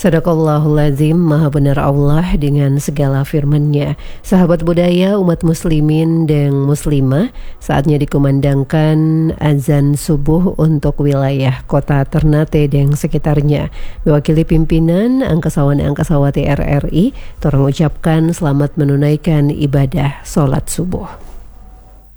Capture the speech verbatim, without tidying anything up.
Sadaqallahul Azim, Maha benar Allah dengan segala firman-Nya. Sahabat budaya umat muslimin dan muslimah, saatnya dikumandangkan azan subuh untuk wilayah kota Ternate dan sekitarnya. Mewakili pimpinan Angkasawan Angkasawati R R I, torang ucapkan selamat menunaikan ibadah sholat subuh.